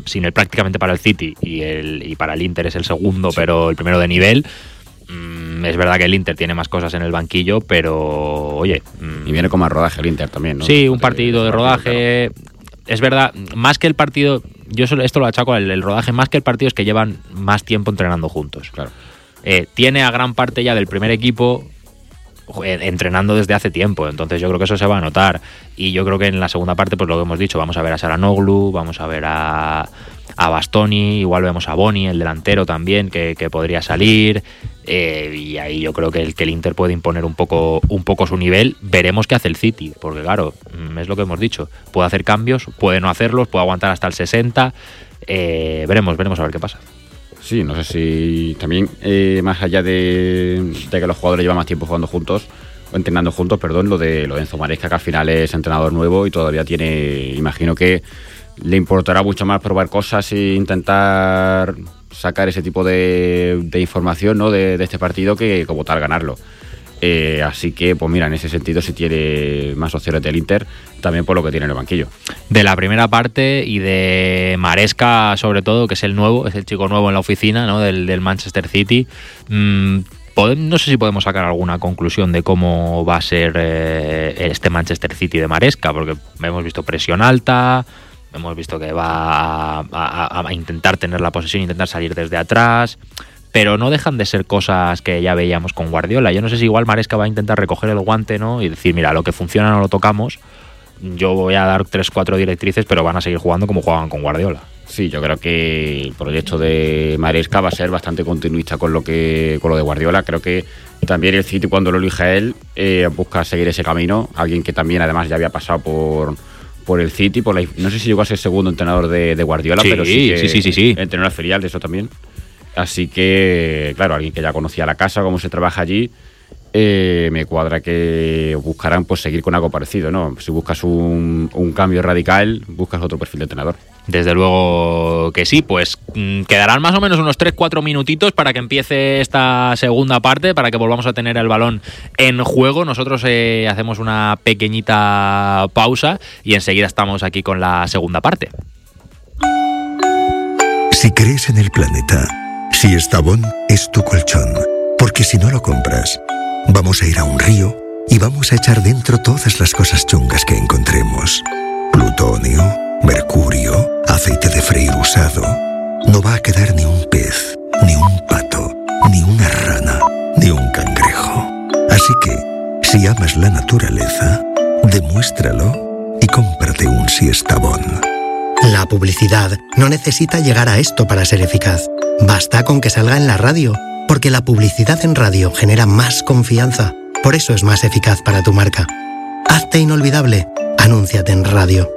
prácticamente para el City y para el Inter es el segundo, sí, pero el primero de nivel. Es verdad que el Inter tiene más cosas en el banquillo, pero oye... Y viene con más rodaje el Inter también, ¿no? Sí, un partido de rodaje... Claro. Es verdad, más que el partido... Yo esto lo achaco el rodaje, más que el partido es que llevan más tiempo entrenando juntos. Claro. Tiene a gran parte ya del primer equipo entrenando desde hace tiempo, entonces yo creo que eso se va a notar. Y yo creo que en la segunda parte, pues lo que hemos dicho, vamos a ver a Çalhanoğlu, vamos a ver a Bastoni, igual vemos a Boni, el delantero también, que podría salir, y ahí yo creo que el Inter puede imponer un poco su nivel. Veremos qué hace el City, porque claro, es lo que hemos dicho, puede hacer cambios, puede no hacerlos, puede aguantar hasta el 60, veremos a ver qué pasa. Sí, no sé si también, más allá de que los jugadores llevan más tiempo jugando juntos, o entrenando juntos, perdón, lo de Enzo Maresca, que al final es entrenador nuevo y todavía tiene, imagino que le importará mucho más probar cosas e intentar sacar ese tipo de información, ¿no?, de este partido, que como tal ganarlo. Así que, pues mira, en ese sentido sí tiene más opciones del Inter, también por lo que tiene en el banquillo. De la primera parte y de Maresca, sobre todo, que es el chico nuevo en la oficina, ¿no?, del Manchester City. No sé si podemos sacar alguna conclusión de cómo va a ser este Manchester City de Maresca, porque hemos visto presión alta, hemos visto que va a intentar tener la posesión, intentar salir desde atrás, pero no dejan de ser cosas que ya veíamos con Guardiola. Yo no sé si igual Maresca va a intentar recoger el guante, ¿no?, y decir, mira, lo que funciona no lo tocamos, yo voy a dar 3-4 directrices, pero van a seguir jugando como jugaban con Guardiola. Sí, yo creo que el proyecto de Maresca va a ser bastante continuista con lo de Guardiola. Creo que también el City, cuando lo elige él, busca seguir ese camino. Alguien que también además ya había pasado por el City, no sé si llegó a ser segundo entrenador de Guardiola, sí, pero sí que sí. entrenó al filial de eso también. Así que, claro, alguien que ya conocía la casa, cómo se trabaja allí, me cuadra que buscarán pues seguir con algo parecido, ¿no? Si buscas un cambio radical, buscas otro perfil de entrenador. Desde luego que sí, pues quedarán más o menos unos 3-4 minutitos para que empiece esta segunda parte, para que volvamos a tener el balón en juego. Nosotros hacemos una pequeñita pausa y enseguida estamos aquí con la segunda parte. Si crees en el planeta, si Estavón es tu colchón, porque si no lo compras, vamos a ir a un río y vamos a echar dentro todas las cosas chungas que encontremos. Plutonio, mercurio, aceite de freír usado. No va a quedar ni un pez, ni un pato, ni una rana, ni un cangrejo. Así que, si amas la naturaleza, demuéstralo y cómprate un Siestabón. La publicidad no necesita llegar a esto para ser eficaz. Basta con que salga en la radio, porque la publicidad en radio genera más confianza. Por eso es más eficaz para tu marca. Hazte inolvidable. Anúnciate en radio.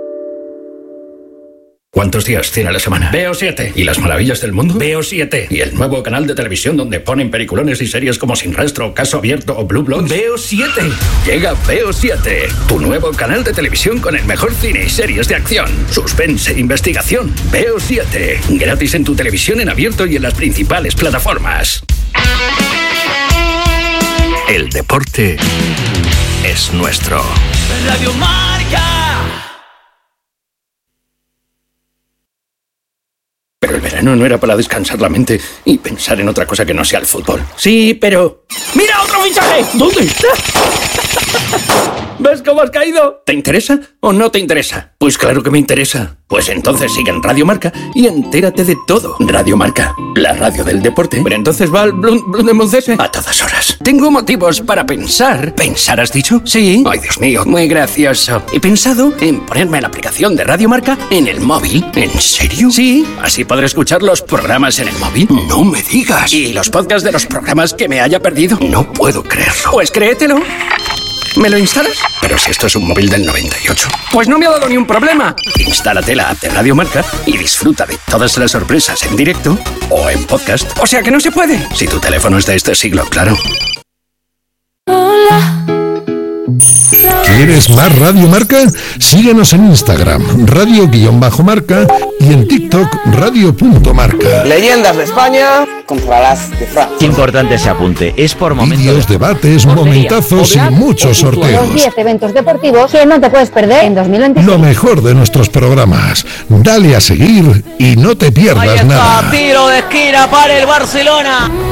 ¿Cuántos días tiene la semana? Veo 7. ¿Y las maravillas del mundo? Veo 7. ¿Y el nuevo canal de televisión donde ponen peliculones y series como Sin Rastro, Caso Abierto o Blue Bloods? Veo 7. Llega Veo 7, tu nuevo canal de televisión con el mejor cine y series de acción, suspense, investigación. Veo 7. Gratis en tu televisión en abierto y en las principales plataformas. El deporte es nuestro. Radio Marca. Pero el verano no era para descansar la mente y pensar en otra cosa que no sea el fútbol. Sí, pero... ¡Mira otro fichaje! ¿Dónde está? ¿Ves cómo has caído? ¿Te interesa o no te interesa? Pues claro que me interesa. Pues entonces sigue en Radio Marca y entérate de todo. Radio Marca, la radio del deporte. Pero entonces va al Blundemonsese a todas horas. Tengo motivos para pensar. ¿Pensar has dicho? Sí. Ay, Dios mío, muy gracioso. He pensado en ponerme la aplicación de Radio Marca en el móvil. ¿En serio? Sí. Así podré escuchar los programas en el móvil. No me digas. ¿Y los podcasts de los programas que me haya perdido? No puedo creerlo. Pues créetelo. ¿Me lo instalas? Pero si esto es un móvil del 98. Pues no me ha dado ni un problema. Instálate la app de Radio Marca y disfruta de todas las sorpresas en directo o en podcast. O sea que no se puede. Si tu teléfono es de este siglo, claro. Hola, ¿Quieres más Radio Marca? Síguenos en Instagram, radio_marca, y en TikTok, radio.marca. Leyendas de España contra las de Francia. Qué importante ese apunte, es por momentos. Vídeos, debates, momentazos y muchos sorteos. Los 10 eventos deportivos que no te puedes perder en 2026. Lo mejor de nuestros programas. Dale a seguir y no te pierdas nada. Tiro de esquina para el Barcelona.